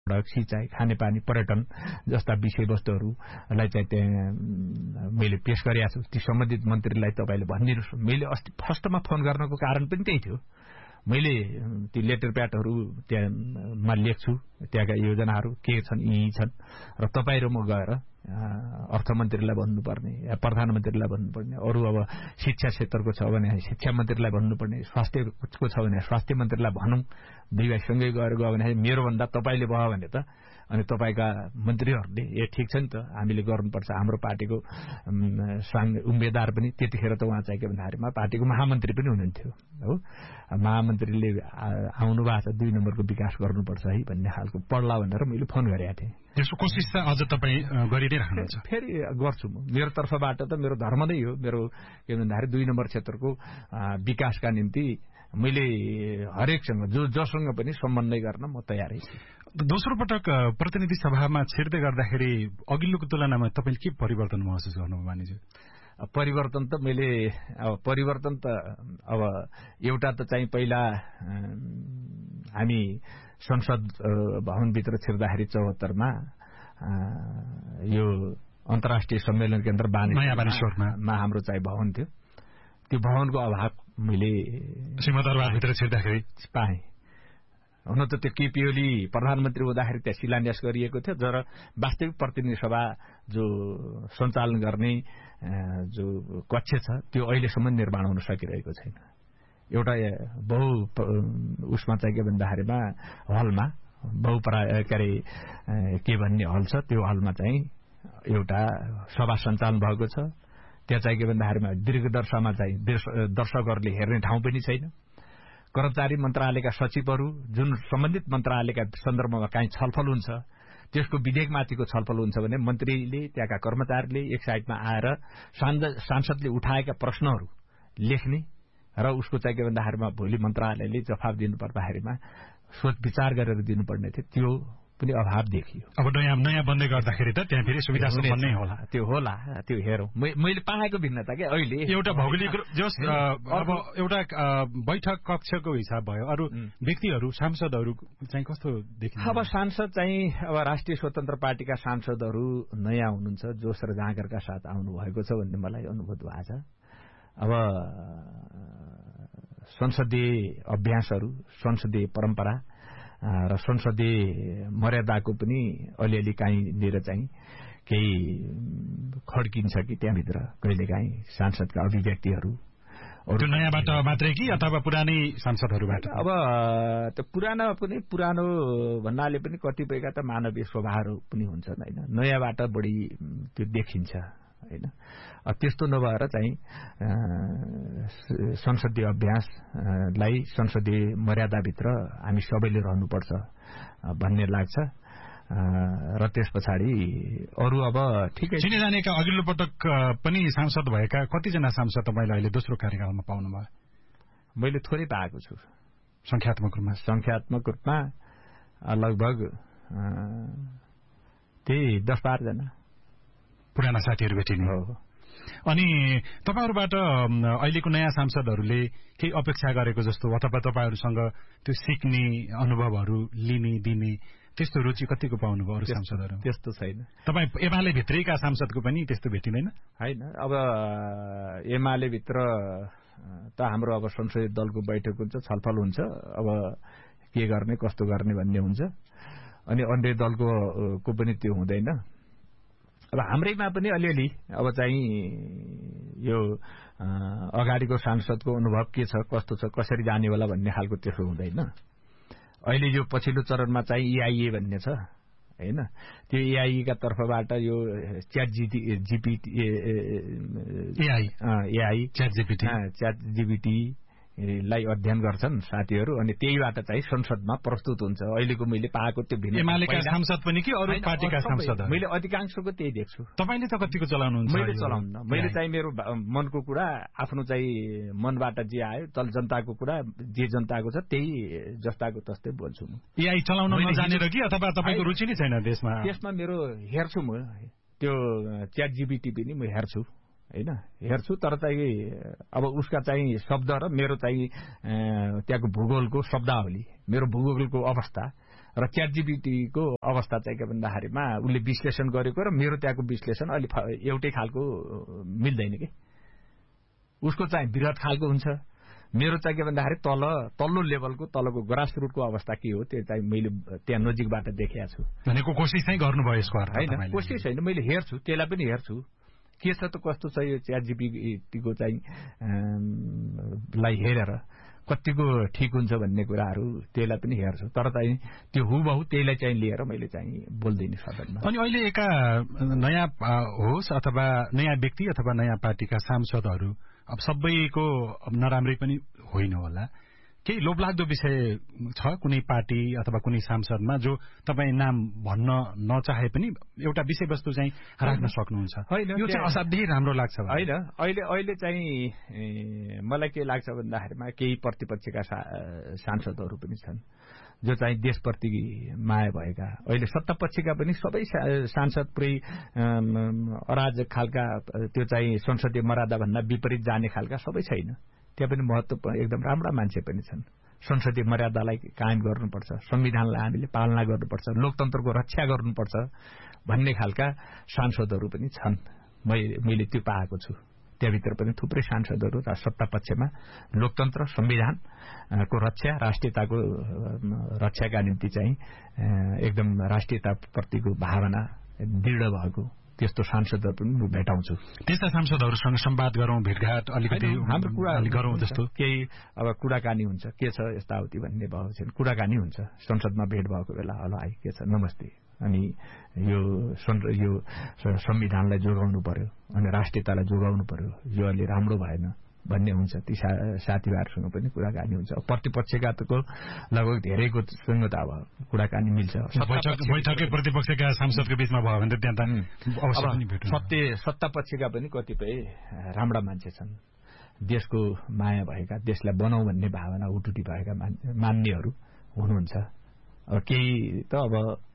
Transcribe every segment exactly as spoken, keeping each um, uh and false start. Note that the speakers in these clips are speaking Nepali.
सिँचाइ, खानेपानी, पर्यटन जस्ता विषयवस्तुहरूलाई चाहिँ त्यहाँ मैले पेश गरेका छु। ती सम्बन्धित मन्त्रीलाई तपाईँले भनिदिनुहोस्। मैले अस्ति फर्स्टमा फोन गर्नको कारण पनि त्यही थियो। मैले ती लेटर प्याडहरू त्यहाँमा लेख्छु, त्यहाँका योजनाहरू के छन्, यी छन्, र तपाईँ र म गएर अर्थमन्त्रीलाई भन्नुपर्ने या प्रधानमन्त्रीलाई भन्नुपर्ने, अरू अब शिक्षा क्षेत्रको छ भने शिक्षा मन्त्रीलाई भन्नुपर्ने, स्वास्थ्यको छ भने स्वास्थ्य मन्त्रीलाई भनौँ। दुई भाइ सँगै गएर गयो भने मेरो भन्दा तपाईँले भयो भने त अनि तपाईँका मन्त्रीहरूले ए ठिक छ नि त, हामीले गर्नुपर्छ। हाम्रो पार्टीको उम्मेद्वार पनि त्यतिखेर त उहाँ चाहिँ के भन्दाखेरिमा पार्टीको महामन्त्री पनि हुनुहुन्थ्यो हो। महामन्त्रीले आउनु भएको छ, दुई नम्बरको विकास गर्नुपर्छ है भन्ने खालको पढ्ला भनेर मैले फोन गरेका थिएँ। त्यसको कोसिस चाहिँ अझ तपाईँ गरिदिइ राख्नुहुन्छ? फेरि गर्छु म, मेरो तर्फबाट त मेरो धर्म नै हो। मेरो के भन्दाखेरि दुई नम्बर क्षेत्रको विकासका निम्ति मैले हरेकसँग जो जसँग पनि समन्वय गर्न म तयारै छु। दोस्रो पटक प्रतिनिधि सभामा छिर्दै गर्दाखेरि अघिल्लोको तुलनामा तपाईँले के परिवर्तन महसुस गर्नुभयो मानिज्यू? परिवर्तन त मैले अब परिवर्तन त अब एउटा त चाहिँ पहिला हामी संसद भवनभित्र छिर्दाखेरि चौहत्तरमा यो अन्तर्राष्ट्रिय सम्मेलन केन्द्र बानेश्वरमा हाम्रो चाहिँ भवन थियो। त्यो भवनको अभाव मैले सिंहदरबारभित्र छिर्दाखेरि पाएँ। हुन त त्यो केपी ओली प्रधानमन्त्री हुँदाखेरि त्यहाँ शिलान्यास गरिएको थियो, तर वास्तविक प्रतिनिधि सभा जो सञ्चालन गर्ने जो कक्ष छ त्यो अहिलेसम्म निर्माण हुन सकिरहेको छैन। एउटा बहु उसमा चाहिँ के भन्दाखेरिमा हलमा बहुपरा के अरे के भन्ने हल छ, त्यो हलमा चाहिँ एउटा सभा सञ्चालन भएको छ। त्यहाँ चाहिँ के भन्दाखेरिमा दीर्घदर्शनमा चाहिँ दर्शकहरूले हेर्ने ठाउँ पनि छैन। कर्मचारी मन्त्रालयका सचिवहरू जुन सम्बन्धित मन्त्रालयका सन्दर्भमा काहीँ छलफल हुन्छ, त्यसको विधेयकमाथिको छलफल हुन्छ भने मन्त्रीले त्यहाँका कर्मचारीले एक साइडमा आएर सांसदले उठाएका प्रश्नहरू लेख्ने र उसको चाहिँ के भन्दाखेरिमा भोलि मन्त्रालयले जवाफ दिनुपर्दाखेरिमा सोच विचार गरेर दिनुपर्ने थियो, त्यो पनि अभाव देखियो। अब नयाँ नयाँ बन्दै गर्दाखेरि त त्यहाँ फेरि सुविधा बन्नै होला। त्यो होला, त्यो हेरौँ। मैले पाएको भिन्नता के अहिले एउटा भौगोलिक जस अब एउटा बैठक कक्षको हिसाब भयो, अरू व्यक्तिहरू सांसदहरू चाहिँ कस्तो देखिन्छ? अब सांसद चाहिँ अब राष्ट्रिय स्वतन्त्र पार्टीका सांसदहरू नयाँ हुनुहुन्छ, जोश र जाँगरका साथ आउनुभएको छ भन्ने मलाई अनुभूत भएको छ। अब संसदीय अभ्यासहरू, संसदीय परम्परा र संसदीय मर्यादाको पनि अलिअलि काहीँनिर चाहिँ केही खड्किन्छ कि त्यहाँभित्र कहिलेकाहीँ सांसदका अभिव्यक्तिहरू नयाँबाट मात्रै कि अथवा पुरानै सांसदहरूबाट? अब त्यो पुरानो पनि पुरानो भन्नाले पनि कतिपयका त मानवीय स्वभावहरू पनि हुन्छन् होइन, नयाँबाट बढी त्यो देखिन्छ होइन। त्यस्तो नभएर चाहिँ संसदीय अभ्यासलाई संसदीय मर्यादाभित्र हामी सबैले रहनुपर्छ भन्ने लाग्छ। र त्यस पछाडि अरू अब ठिकै चिने जानेका अघिल्लो पटक पनि सांसद भएका कतिजना सांसद तपाईँले अहिले दोस्रो कार्यकालमा पाउनुभयो? मैले थोरै पाएको छु संख्यात्मक रूपमा। संख्यात्मक रूपमा लगभग त्यही दस बाह्रजना पुराना साथीहरू भेटिने हो। अनि तपाईँहरूबाट अहिलेको नयाँ सांसदहरूले केही अपेक्षा गरेको जस्तो अथवा तपाईँहरूसँग त्यो सिक्ने अनुभवहरू लिने दिने त्यस्तो रुचि कतिको पाउनुभयो अरू सांसदहरू? त्यस्तो छैन। तपाईँ एमाले भित्रैका सांसदको पनि त्यस्तो भेटिँदैन? होइन, अब एमाले भित्र त हाम्रो अब संसदीय दलको बैठक हुन्छ, छलफल हुन्छ, अब के गर्ने कस्तो गर्ने भन्ने हुन्छ। अनि अन्य दलको को पनि त्यो हुँदैन। अब हाम्रैमा पनि अलिअलि अब चाहिँ यो अगाडिको सांसदको अनुभव के छ, कस्तो छ, कसरी जाने होला भन्ने खालको त्यसो हुँदैन। अहिले यो पछिल्लो चरणमा चाहिँ एआइए भन्ने छ होइन, त्यो एआइए का तर्फबाट यो chat GPT AI AI chat GPT chat GPT लाई अध्ययन गर्छन् साथीहरू, अनि त्यहीबाट चाहिँ संसदमा प्रस्तुत हुन्छ। अहिलेको मैले पाएको त्यो भिन्न एमालेका सांसद पनि कि अरू पार्टीका सांसद? मैले अधिकांशको त्यही देख्छु। तपाईँले त कतिको चलाउनुहुन्छ? मैले चलाउन्न। मैले चाहिँ मेरो मनको कुरा, आफ्नो चाहिँ मनबाट जे आयो, तल जनताको कुरा जे जनताको छ त्यही जस्ताको तस्तै बोल्छु म। एआई चलाउन नजानेर कि अथवा तपाईँको रुचि नै छैन त्यसमा? त्यसमा मेरो हेर्छु म, त्यो च्याट जिपिटी पनि म हेर्छु होइन, हेर्छु। तर चाहिँ अब उसका चाहिँ शब्द र मेरो चाहिँ त्यहाँको भूगोलको शब्दावली, मेरो भूगोलको अवस्था र च्याट जीपीटीको अवस्था चाहिँ के भन्दाखेरिमा उसले विश्लेषण गरेको र मेरो त्यहाँको विश्लेषण अलि एउटै खालको मिल्दैन कि उसको चाहिँ वृहत खालको हुन्छ मेरो चाहिँ के भन्दाखेरि तल तल्लो लेभलको तलको ग्रास रुटको अवस्था के हो त्यो चाहिँ मैले त्यहाँ नजिकबाट देखेको छु भनेको कोसिस चाहिँ गर्नुभयो यसको अर्थ होइन कोसिस होइन मैले हेर्छु त्यसलाई पनि हेर्छु के छ त कस्तो छ यो च्याट जीपीटीको चाहिँ लाई हेरेर कतिको ठिक हुन्छ भन्ने कुराहरू त्यसलाई पनि हेर्छु तर चाहिँ त्यो हुबहु त्यसलाई चाहिँ लिएर मैले चाहिँ बोल्दिनँ सदनमा। अनि अहिले एका नयाँ होस् अथवा नयाँ व्यक्ति अथवा नयाँ पार्टीका सांसदहरू अब सबैको नराम्रै पनि होइन होला केही लोभलाग्दो विषय छ कुनै पार्टी अथवा कुनै सांसदमा जो तपाईँ नाम भन्न नचाहे पनि एउटा विषयवस्तु चाहिँ राख्न सक्नुहुन्छ यो चाहिँ असाध्यै राम्रो लाग्छ होइन अहिले अहिले चाहिँ मलाई के लाग्छ भन्दाखेरिमा केही प्रतिपक्षका सांसदहरू पनि छन् जो चाहिँ देशप्रति माया भएका अहिले सत्तापक्षका पनि सबै सांसद पुरै अराजक खालका त्यो चाहिँ संसदीय मर्यादा भन्दा विपरीत जाने खालका सबै छैन त्यहाँ पनि महत्त्व एकदम राम्रा मान्छे पनि छन् संसदीय मर्यादालाई कायम गर्नुपर्छ संविधानलाई हामीले पालना गर्नुपर्छ लोकतन्त्रको रक्षा गर्नुपर्छ भन्ने खालका सांसदहरू पनि छन् मैले त्यो पाएको छु त्यहाँभित्र पनि थुप्रै सांसदहरू सत्ता पक्षमा लोकतन्त्र संविधानको रक्षा राष्ट्रियताको रक्षाका निम्ति चाहिँ एकदम राष्ट्रियताप्रतिको भावना दृढ भएको त्यस्तो सांसदहरू पनि भेटाउँछु त्यस्ता सांसदहरूसँग संवाद गरौं भेटघाट अलिकति हाम्रो कुरा गरौं जस्तो केही अब कुराकानी हुन्छ के छ यस्ताउति भन्ने भएको छैन कुराकानी हुन्छ संसदमा भेट भएको बेला हलो आइ के छ नमस्ते अनि यो यो संविधानलाई जोगाउनु पर्यो अनि राष्ट्रियतालाई जोगाउनु पर्यो यो अलि राम्रो भएन भन्ने हुन्छ ती साथीभाइहरूसँग पनि कुराकानी हुन्छ प्रतिपक्षका त लगभग धेरैको सँग त अब कुराकानी मिल्छ बैठकै प्रतिपक्षका सांसदको बीचमा भयो भने त्यहाँ त अवश्य पनि भेट्नु सत्य सत्ता पक्षका पनि कतिपय राम्रा मान्छे छन् देशको माया भएका देशलाई बनाऊ भन्ने भावना उटुटी भएका मान्नेहरू हुनुहुन्छ अब केही त अब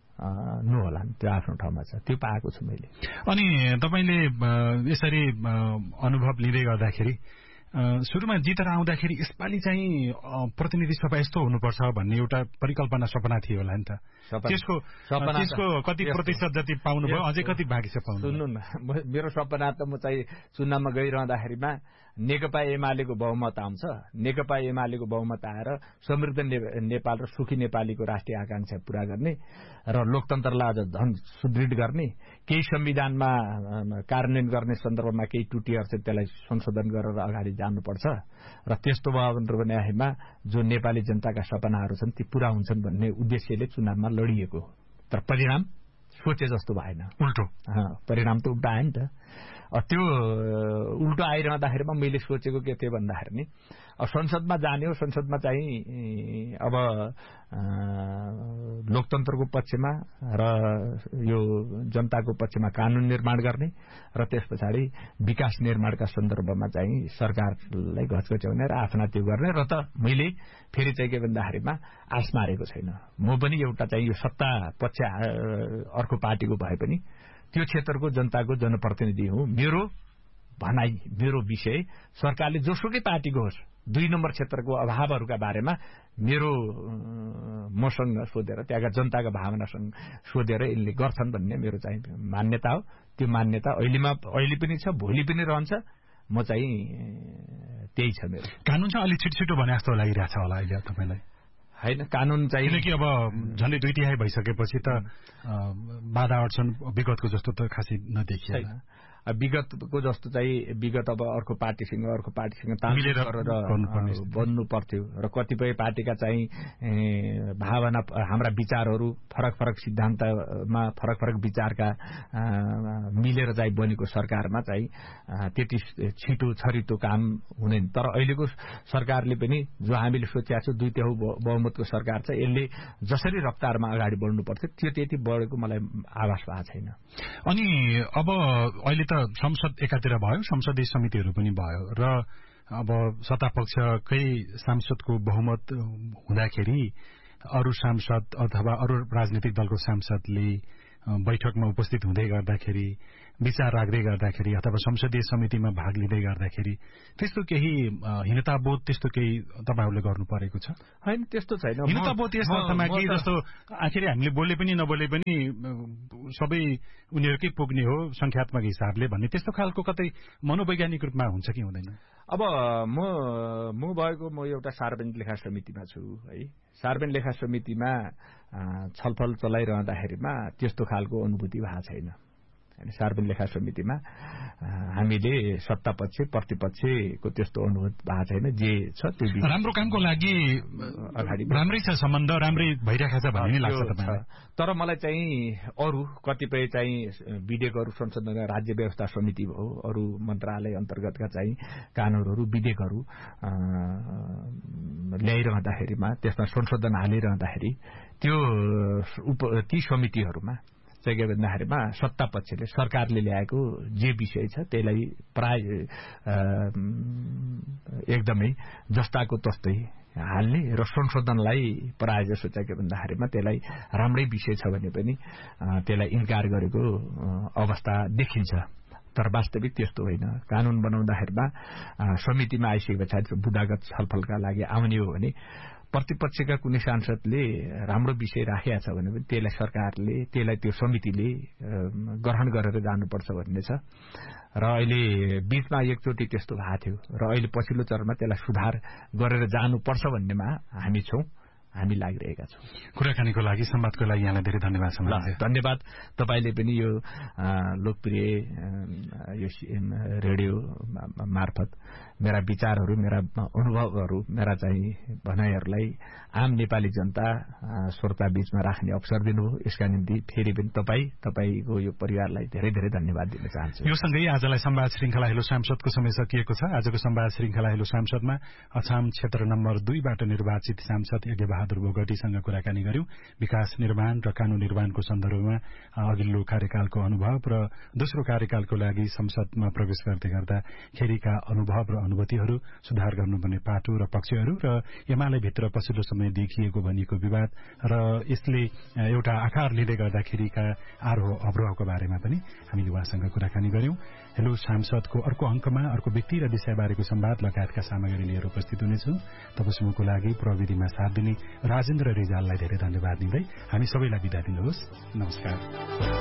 नहोला त्यो आफ्नो ठाउँमा छ त्यो पाएको छु मैले। अनि तपाईले यसरी अनुभव लिँदै गर्दाखेरि सुरुमा जितेर आउँदाखेरि यसपालि चाहिँ प्रतिनिधि सभा यस्तो हुनुपर्छ भन्ने एउटा परिकल्पना सपना थियो होला नि त त्यसको त्यसको कति प्रतिशत जति पाउनुभयो अझै कति बाँकी छ पाउनु? सुन्नु न मेरो सपना त म चाहिँ चुनावमा गइरहँदाखेरिमा नेकपा एमालेको बहुमत आउँछ नेकपा एमालेको बहुमत आएर समृद्ध नेपाल र सुखी नेपालीको राष्ट्रिय आकांक्षा पूरा गर्ने र लोकतन्त्रलाई अझ झन सुदृढ गर्ने केही संविधानमा कार्यान्वयन गर्ने सन्दर्भमा केही त्रुटिहरू छ त्यसलाई संशोधन गरेर अगाडि जानुपर्छ र त्यस्तो भयो भनेमा जो नेपाली जनताका सपनाहरू छन् ती पूरा हुन्छन् भन्ने उद्देश्यले चुनावमा लडिएको तर परिणाम सोचे जस्तो भएन उल्टो परिणाम त उल्टा आयो नि त त्यो उल्टो आइरहँदाखेरिमा मैले सोचेको के थियो भन्दाखेरि नि अब संसदमा जाने हो संसदमा चाहिँ अब लोकतन्त्रको पक्षमा र यो जनताको पक्षमा कानून निर्माण गर्ने र त्यस पछाडि विकास निर्माणका सन्दर्भमा चाहिँ सरकारलाई घचघच्याउने र आफ्ना त्यो गर्ने र त मैले फेरि चाहिँ के भन्दाखेरिमा आश मारेको छैन म पनि एउटा चाहिँ यो सत्ता पक्ष अर्को पार्टीको भए पनि त्यो क्षेत्रको जनताको जनप्रतिनिधि हुँ मेरो भनाई मेरो विषय सरकारले जोसुकै पार्टीको होस् दुई नम्बर क्षेत्रको अभावहरूका बारेमा मेरो मसँग सोधेर त्यहाँका जनताका भावनासँग सोधेर यिनले गर्छन् भन्ने मेरो चाहिँ मान्यता हो त्यो मान्यता अहिलेमा अहिले पनि छ भोलि पनि रहन्छ म चाहिँ त्यही छ मेरो। कानून चाहिँ अलिक छिटो छिटो भने जस्तो लागिरहेछ होला अहिले तपाईँलाई होइन कानून चाहिँ किनकि अब झन्डै दुई तिहाई भइसकेपछि त बाधा अड्चन विगतको जस्तो त खासै नदेखिएन विगतको जस्तो चाहिँ विगत अब अर्को पार्टीसँग अर्को पार्टीसँग तालमेल गरेर बन्नु पर्थ्यो र कतिपय पार्टीका चाहिँ भावना हाम्रा विचारहरू फरक फरक सिद्धान्तमा फरक फरक विचारका मिलेर चाहिँ बनेको सरकारमा चाहिँ त्यति छिटो छरितो काम हुँदैन तर अहिलेको सरकारले पनि जो हामीले सोचेका छौँ दुई तेहु बहुमतको सरकार छ यसले जसरी रफ्तारमा अगाडि बढ्नु पर्थ्यो त्यो त्यति बढेको मलाई आभास भएको छैन। अनि अब अहिले संसद एकातिर भयो संसदीय समितिहरू पनि भयो र अब सत्तापक्षकै सांसदको बहुमत हुँदाखेरि अरू सांसद अथवा अरू राजनीतिक दलको सांसदले बैठकमा उपस्थित हुँदै गर्दाखेरि विचार राख्दै गर्दाखेरि अथवा संसदीय समितिमा भाग लिँदै गर्दाखेरि त्यस्तो केही हीनताबोध त्यस्तो केही तपाईँहरूले गर्नु परेको छ? होइन, त्यस्तो छैन। हीनताबोध यस अर्थमा कि जस्तो आखिर हामीले बोले पनि नबोले पनि सबै उनीहरूकै पुग्ने हो संख्यात्मक हिसाबले भन्ने त्यस्तो खालको कतै मनोवैज्ञानिक रूपमा हुन्छ कि हुँदैन? अब म म भएको म एउटा सार्वजनिक लेखा समितिमा छु है। सार्वजनिक लेखा समितिमा छलफल चलाइरहँदाखेरिमा त्यस्तो खालको अनुभूति भएको छैन। सार्वजनिक लेखा समितिमा हामीले सत्तापक्ष प्रतिपक्षको त्यस्तो अनुभूति भएको छैन। जे छ त्यो राम्रो कामको लागि अगाडि राम्रै छ, सम्बन्ध राम्रै भइरहेको छ भन्ने लाग्छ तपाईलाई? तर मलाई चाहिँ अरू कतिपय चाहिँ विधेयकहरू संशोधन राज्य व्यवस्था समिति हो, अरू मन्त्रालय अन्तर्गतका चाहिँ कानूनहरू विधेयकहरू ल्याइरहँदाखेरिमा त्यसमा संशोधन हालिरहँदाखेरि त्यो ती समितिहरूमा चाहिँ के भन्दाखेरिमा सत्ता पक्षले सरकारले ल्याएको जे विषय छ त्यसलाई प्राय एकदमै जस्ताको तस्तै हाल्ने र संशोधनलाई प्राय जसो चाहिँ के भन्दाखेरिमा त्यसलाई राम्रै विषय छ भने पनि त्यसलाई इन्कार गरेको अवस्था देखिन्छ। तर वास्तविक त्यस्तो होइन। कानून बनाउँदाखेरिमा समितिमा आइसके पछाडि बुदागत छलफलका लागि आउने हो भने प्रतिपक्षका कुनै सांसदले राम्रो विषय राखेका छ भने पनि त्यसलाई सरकारले त्यसलाई त्यो समितिले ग्रहण गरेर जानुपर्छ भन्ने छ। र अहिले बीचमा एकचोटि त्यस्तो भएको थियो र अहिले पछिल्लो चरणमा त्यसलाई सुधार गरेर जानुपर्छ भन्नेमा हामी छौं, हामी लागिरहेका छौं। कुराकानीको लागि, संवादको लागि यहाँलाई धेरै धन्यवाद छ। धन्यवाद। तपाईले पनि यो लोकप्रिय यो रेडियो मार्फत मेरा विचारहरू, मेरा अनुभवहरू, मेरा चाहिँ भनाइहरूलाई आम नेपाली जनता श्रोता बीचमा राख्ने अवसर दिनुभयो। यसका निम्ति फेरि पनि तपाईँ तपाईँको यो परिवारलाई धेरै धेरै धन्यवाद दिन चाहन्छु। यो सँगै आजलाई संवाद श्रृंखला हेलो सांसदको समय सकिएको छ। आजको संवाद श्रृंखला हेलो सांसदमा अछाम क्षेत्र नम्बर दुईबाट निर्वाचित सांसद यज्ञबहादुर बोगटीसँग कुराकानी गर्यौं। विकास निर्माण र कानून निर्माणको सन्दर्भमा अघिल्लो कार्यकालको अनुभव र दोस्रो कार्यकालको लागि संसदमा प्रवेश गर्दै गर्दा खेरीका अनुभव र अनुभूतिहरू, सुधार गर्नुपर्ने पाटो र पक्षहरू र एमाले भित्र पछिल्लो समय देखिएको भनिएको विवाद र यसले एउटा आकार लिँदै गर्दाखेरिका आरोह अवरोहको बारेमा पनि हामीले उहाँसँग कुराकानी गर्यौं। हेलो सांसदको अर्को अंकमा अर्को व्यक्ति र विषयबारेको संवाद लगायतका सामग्री लिएर उपस्थित हुनेछु। तबसम्मको लागि प्रविधिमा साथ दिने राजेन्द्र रिजाललाई धेरै धन्यवाद दिँदै हामी सबैलाई बिदा दिनुहोस्। नमस्कार।